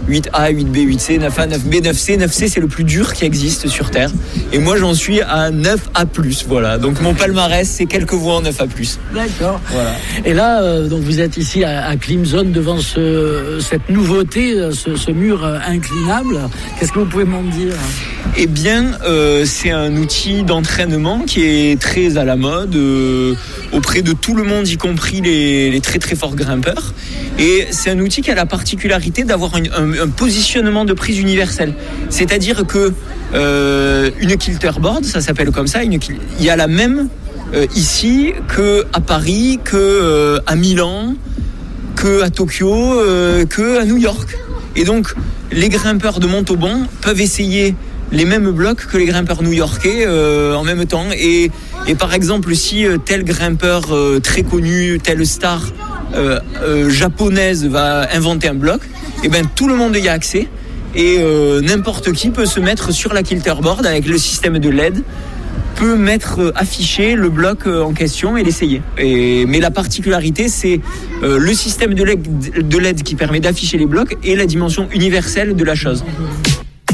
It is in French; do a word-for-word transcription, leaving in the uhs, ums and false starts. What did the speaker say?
huit A, huit B, huit C, neuf A, neuf B, neuf C. neuf C, c'est le plus dur qui existe sur Terre. Et moi, j'en suis à neuf A plus, voilà. Donc mon palmarès, c'est quelques voix en neuf A plus. D'accord. Voilà. Et là, euh, donc vous êtes ici à, à Climson devant ce, cette nouveauté, ce, ce mur inclinable. Qu'est-ce que vous pouvez m'en dire ? Eh bien, euh, c'est un outil d'entraînement qui est très à la mode euh, auprès de tout le monde, y compris les, les très très forts grimpeurs. Et c'est un outil qui a la particularité d'avoir un, un, un positionnement de prise universel. C'est-à-dire que euh, une kilterboard, ça s'appelle comme ça, une, il y a la même euh, ici qu'à Paris, qu'à euh, Milan, qu'à Tokyo, euh, qu'à New York. Et donc, les grimpeurs de Montauban peuvent essayer les mêmes blocs que les grimpeurs new-yorkais euh, en même temps. Et, et par exemple, si euh, tel grimpeur euh, très connu, telle star euh, euh, japonaise va inventer un bloc, et ben tout le monde y a accès. Et euh, n'importe qui peut se mettre sur la kilterboard avec le système de L E D, peut mettre euh, afficher le bloc euh, en question et l'essayer. Et, mais la particularité, c'est euh, le système de L E D, de L E D qui permet d'afficher les blocs et la dimension universelle de la chose.